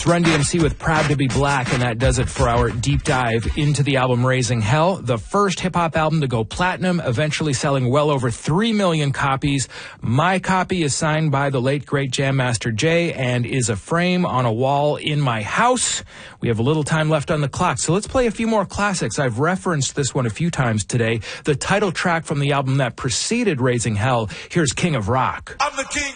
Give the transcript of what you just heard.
It's Run DMC with Proud to Be Black, and that does it for our deep dive into the album Raising Hell, the first hip-hop album to go platinum, eventually selling well over 3 million copies. My copy is signed by the late, great Jam Master Jay and is a frame on a wall in my house. We have a little time left on the clock, so let's play a few more classics. I've referenced this one a few times today. The title track from the album that preceded Raising Hell. Here's King of Rock. I'm the king.